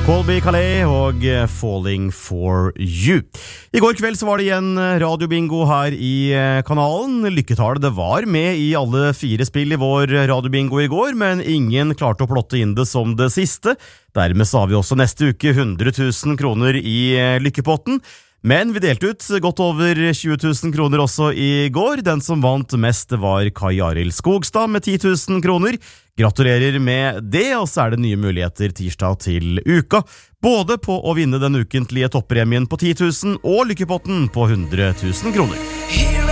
Colby Calais og Falling for You. I går kveld så var det igjen radiobingo her i kanalen. Lykketall det var med i alle 4 spill i vår radiobingo i går, men ingen klarte å plotte inn det som det siste. Dermed så har vi også neste uke 100 000 kroner i lykkepotten. Men vi delte ut godt over 20 000 kroner også i går. Den som vant mest var Kai Arild Skogstad med 10 000 kroner. Gratulerer med det, og så det nye muligheter tirsdag til uka. Både på å vinne den ukentlige toppremien på 10 000 og lykkepotten på 100 000 kroner.